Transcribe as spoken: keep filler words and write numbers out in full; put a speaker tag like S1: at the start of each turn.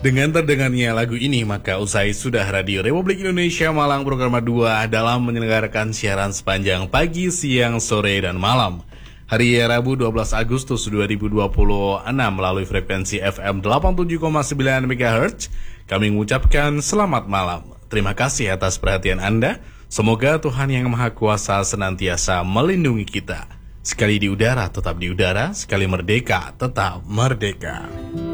S1: Dengan terdengarnya lagu ini, maka usai sudah Radio Republik Indonesia Malang Program dua dalam menyelenggarakan siaran sepanjang pagi, siang, sore, dan malam. Hari Rabu dua belas Agustus dua ribu dua puluh enam melalui frekuensi F M delapan puluh tujuh koma sembilan MHz, kami mengucapkan selamat malam. Terima kasih atas perhatian Anda. Semoga Tuhan Yang Maha Kuasa senantiasa melindungi kita. Sekali di udara, tetap di udara. Sekali merdeka, tetap merdeka.